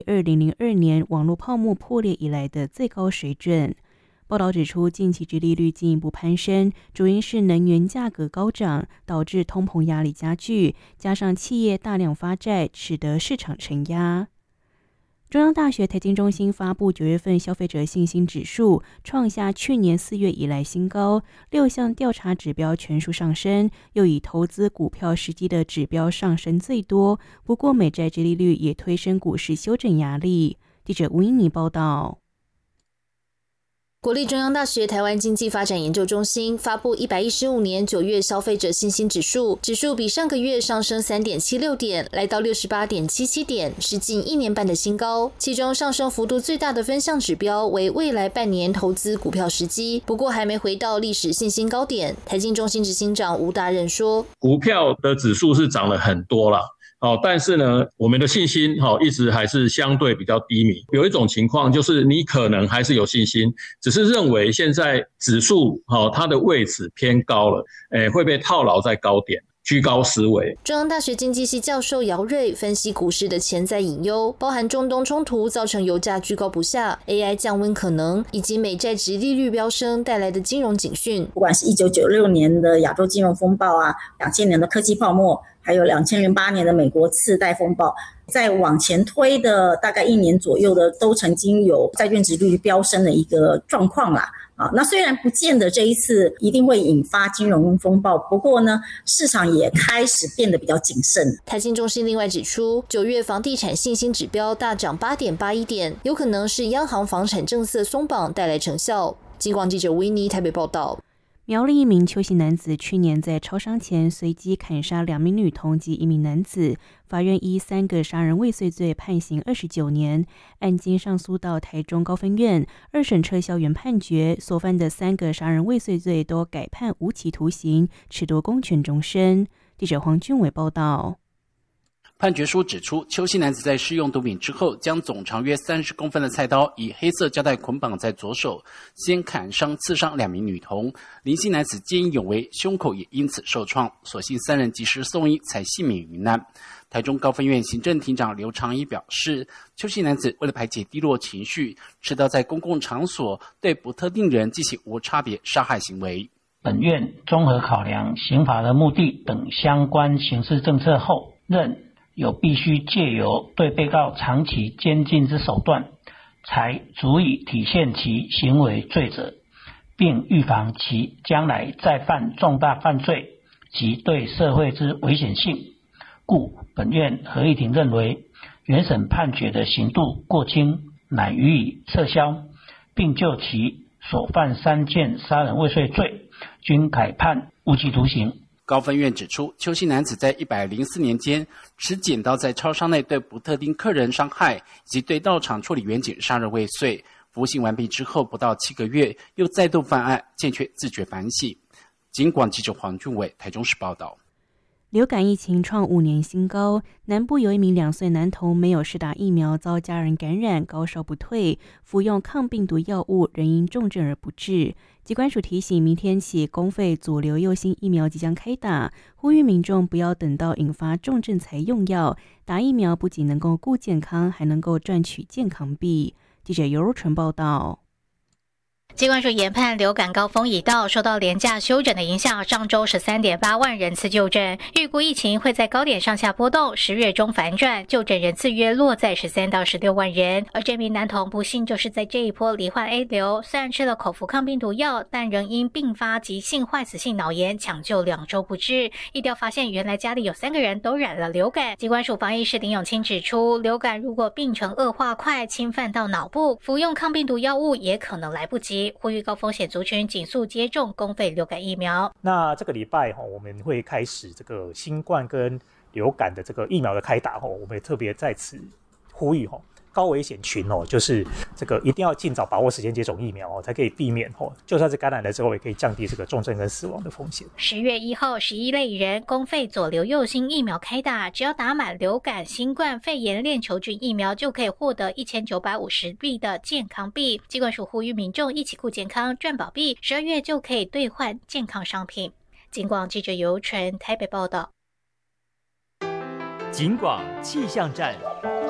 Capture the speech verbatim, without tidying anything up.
二零零二年网络泡沫破裂以来的最高水准。报道指出，近期殖利率进一步攀升，主因是能源价格高涨，导致通膨压力加剧，加上企业大量发债，使得市场承压。中央大学财经中心发布九月份消费者信心指数，创下去年四月以来新高，六项调查指标全数上升，又以投资股票时机的指标上升最多。不过，美债殖利率也推升股市修正压力。记者吴英妮报道。 国立中央大学台湾经济发展研究中心发布一百一十五年九月消费者信心指数，指数比上个月上升 三点七六 点，来到 六十八点七七 点，是近一年半的新高。其中上升幅度最大的分项指标为未来半年投资股票时机，不过还没回到历史信心高点。台经中心执行长吴大任说， 股票的指数是涨了很多啦。哦，但是呢，我们的信心哦一直还是相对比较低迷。有一种情况就是你可能还是有信心，只是认为现在指数哦它的位置偏高了，诶会被套牢在高点。居高思维。 中央大学经济系教授姚瑞分析股市的潜在隐忧，包含中东冲突造成油价居高不下、A I 降温可能，以及美债殖利率飙升带来的金融警讯。 不管是一九九六年的亚洲金融风暴啊，两千年的科技泡沫，还有两千零八年的美国次贷风暴，在往前推的大概一年左右的，都曾经有债券殖利率飙升的一个状况啦。啊，那虽然不见得这一次一定会引发金融风暴，不过呢，市场也开始变得比较谨慎。 台经中心另外指出，九月房地产信心指标大涨 八点八一 点，有可能是央行房产政策松绑带来成效。金广记者维尼台北报道。 苗栗一名邱姓男子去年在超商前随机砍杀两名女童及一名男子，法院依三个杀人未遂罪判刑二十九年，案经上诉到台中高分院，二审撤销原判决，所犯的三个杀人未遂罪都改判无期徒刑，褫夺公权终身。记者黄俊伟报道。 判决书指出，邱姓男子在施用毒品之后，将总长约三十公分的菜刀以黑色胶带捆绑在左手，先砍伤、刺伤两名女童。林姓男子见义勇为，胸口也因此受创，所幸三人及时送医，才幸免于难。台中高分院行政庭长刘长仪表示，邱姓男子为了排解低落情绪，持刀在公共场所对不特定人进行无差别杀害行为。 本院综合考量刑法的目的等相关刑事政策后，认有必须借由对被告长期监禁之手段，才足以体现其行为罪责，并预防其将来再犯重大犯罪及对社会之危险性。故本院合议庭认为，原审判决的刑度过轻，乃予以撤销，并就其所犯三件杀人未遂罪均改判无期徒刑。 高分院指出，邱姓男子在一百零四年间持剪刀在超商内对不特定客人伤害，以及对到场处理员警杀人未遂。服刑完毕之后不到七个月，又再度犯案，欠缺自觉反省。警广记者黄俊伟台中市报道。 流感疫情创五年新高，南部有一名两岁男童没有施打疫苗，遭家人感染，高烧不退，服用抗病毒药物，仍因重症而不治。疾管署提醒，明天起公费左流右星疫苗即将开打，呼吁民众不要等到引发重症才用药。打疫苗不仅能够顾健康，还能够赚取健康币。记者尤如纯报道。 疾管署研判流感高峰已到，受到连假休诊的影响，上周 十三点八万人次就诊，预估疫情会在高点上下波动，十月中反转，就诊人次约落在十三到十六万人。而这名男童不幸就是在这一波罹患 A 流，虽然吃了口服抗病毒药，但仍因并发急性坏死性脑炎抢救两周不治。疫调发现，原来家里有三个人都染了流感。疾管署防疫师林永清指出，流感如果病程恶化快，侵犯到脑部，服用抗病毒药物也可能来不及。呼吁高风险族群紧速接种公费流感疫苗。 那这个礼拜我们会开始这个新冠跟流感的这个疫苗的开打，我们也特别在此呼吁高危险群就是这个一定要尽早把握时间接种疫苗才可以避免就算是感染了之后，也可以降低这个重症跟死亡的风险。 十月一号，十一类人公费左流右星疫苗开打，只要打满流感、新冠肺炎链球菌疫苗，就可以获得一千九百五十币的健康币。疾管署呼吁民众一起顾健康赚宝币，十二月就可以兑换健康商品。警广记者尤纯台北报道。 警广气象站。